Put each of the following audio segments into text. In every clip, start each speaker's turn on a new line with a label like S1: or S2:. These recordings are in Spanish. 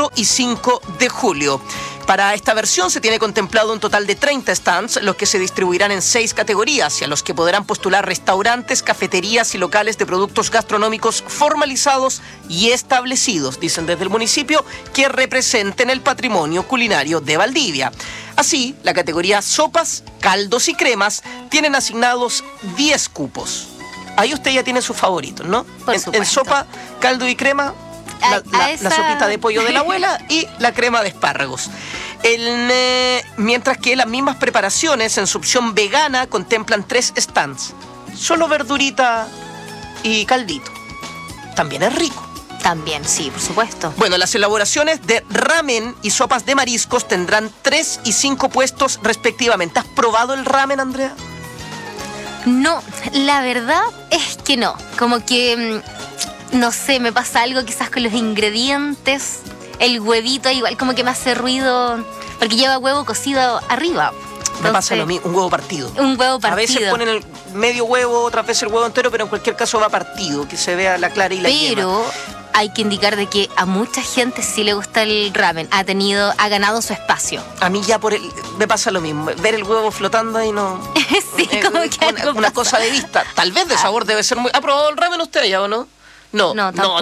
S1: 4 y 5 de julio. Para esta versión se tiene contemplado un total de 30 stands, los que se distribuirán en 6 categorías y a los que podrán postular restaurantes, cafeterías y locales de productos gastronómicos formalizados y establecidos, dicen desde el municipio, que representen el patrimonio culinario de Valdivia. Así, la categoría sopas, caldos y cremas tienen asignados 10 cupos. Ahí usted ya tiene sus favoritos, ¿no? En sopa, caldo y crema, la sopita de pollo de la abuela y la crema de espárragos. Mientras que las mismas preparaciones en su opción vegana contemplan 3 stands. Solo verdurita y caldito. También es rico.
S2: También, sí, por supuesto.
S1: Bueno, las elaboraciones de ramen y sopas de mariscos tendrán 3 y 5 puestos respectivamente. ¿Has probado el ramen, Andrea?
S2: No, la verdad es que no. Como que, no sé, me pasa algo quizás con los ingredientes. El huevito igual como que me hace ruido, porque lleva huevo cocido arriba.
S1: Me pasa lo mismo, un huevo partido.
S2: Un huevo partido.
S1: A veces ponen el medio huevo, otras veces el huevo entero, pero en cualquier caso va partido, que se vea la clara y la yema.
S2: Pero hay que indicar de que a mucha gente sí le gusta el ramen, ha ganado su espacio.
S1: A mí ya me pasa lo mismo, ver el huevo flotando ahí no...
S2: Sí, como que
S1: una cosa de vista. Tal vez de sabor debe ser muy... ¿Ha probado el ramen usted ya o no? No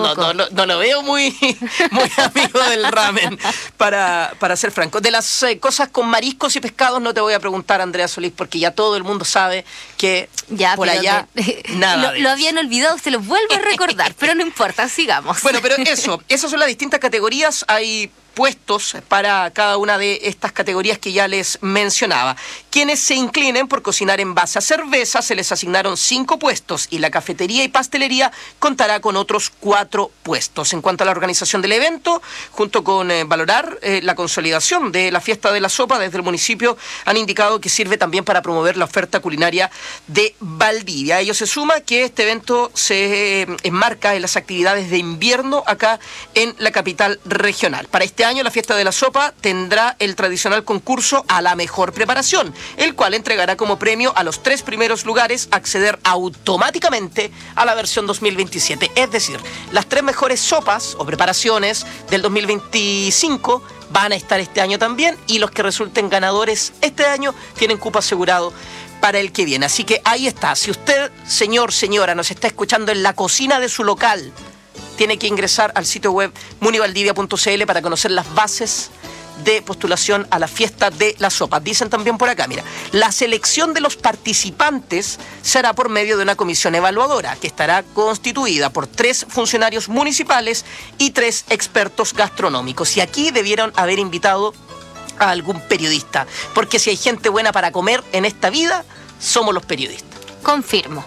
S1: lo veo muy amigo del ramen, para ser franco. De las cosas con mariscos y pescados no te voy a preguntar, Andrea Solís, porque ya todo el mundo sabe que ya, por allá nada
S2: lo habían olvidado, se lo vuelvo a recordar, pero no importa, sigamos.
S1: Bueno, pero esas son las distintas categorías. Hay puestos para cada una de estas categorías que ya les mencionaba. Quienes se inclinen por cocinar en base a cerveza, se les asignaron 5 puestos y la cafetería y pastelería contará con otros 4 puestos. En cuanto a la organización del evento, junto con valorar la consolidación de la fiesta de la sopa, desde el municipio han indicado que sirve también para promover la oferta culinaria de Valdivia. A ello se suma que este evento se enmarca en las actividades de invierno acá en la capital regional. Para este año la fiesta de la sopa tendrá el tradicional concurso a la mejor preparación, el cual entregará como premio a los 3 primeros lugares acceder automáticamente a la versión 2027. Es decir, las 3 mejores sopas o preparaciones del 2025 van a estar este año también, y los que resulten ganadores este año tienen cupo asegurado para el que viene. Así que ahí está. Si usted, señor, señora, nos está escuchando en la cocina de su local, tiene que ingresar al sitio web munivaldivia.cl para conocer las bases de postulación a la fiesta de la sopa. Dicen también por acá, mira, la selección de los participantes será por medio de una comisión evaluadora que estará constituida por 3 funcionarios municipales y 3 expertos gastronómicos. Y aquí debieron haber invitado a algún periodista, porque si hay gente buena para comer en esta vida, somos los periodistas.
S2: Confirmo.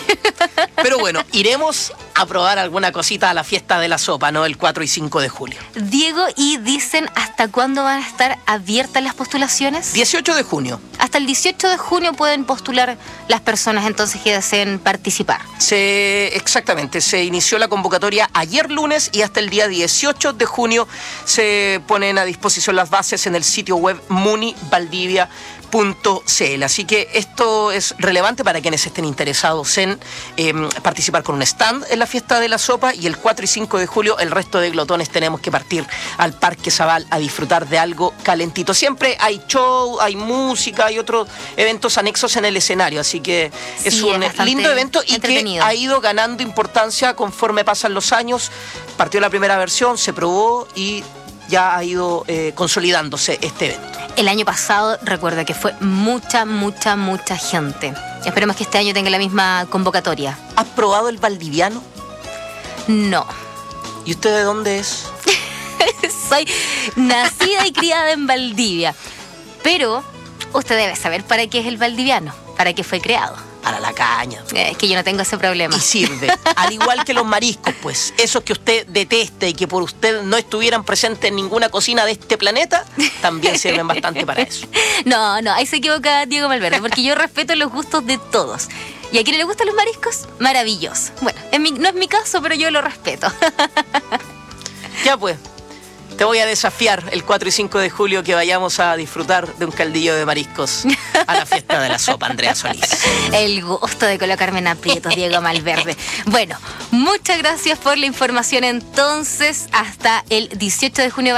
S1: Pero bueno, iremos a probar alguna cosita a la fiesta de la sopa, ¿no? El 4 y 5 de julio.
S2: Diego, ¿y dicen hasta cuándo van a estar abiertas las postulaciones?
S1: 18 de junio.
S2: Hasta el 18 de junio pueden postular las personas entonces que deseen participar.
S1: Exactamente, se inició la convocatoria ayer lunes y hasta el día 18 de junio se ponen a disposición las bases en el sitio web munivaldivia.cl. Así que esto es relevante para quienes estén interesados en participar con un stand en la fiesta de la sopa, y el 4 y 5 de julio el resto de glotones tenemos que partir al Parque Zabal a disfrutar de algo calentito. Siempre hay show, hay música, hay otros eventos anexos en el escenario, así que es un lindo evento y que ha ido ganando importancia conforme pasan los años. Partió la primera versión, se probó y ya ha ido consolidándose este evento.
S2: El año pasado, recuerda que fue mucha gente. Esperemos que este año tenga la misma convocatoria.
S1: ¿Has probado el valdiviano?
S2: No.
S1: ¿Y usted de dónde es?
S2: Soy nacida y criada en Valdivia. Pero usted debe saber para qué es el valdiviano, para qué fue creado.
S1: Para la caña.
S2: Es que yo no tengo ese problema.
S1: Y sirve, al igual que los mariscos, pues, esos que usted detesta y que por usted no estuvieran presentes en ninguna cocina de este planeta, también sirven bastante para eso.
S2: No, ahí se equivoca Diego Malverde, porque yo respeto los gustos de todos. ¿Y a quién le gustan los mariscos? Maravilloso. Bueno, no es mi caso, pero yo lo respeto.
S1: Ya pues. Te voy a desafiar el 4 y 5 de julio que vayamos a disfrutar de un caldillo de mariscos a la fiesta de la sopa, Andrea Solís.
S2: El gusto de colocarme en aprietos, Diego Malverde. Bueno, muchas gracias por la información entonces. Hasta el 18 de junio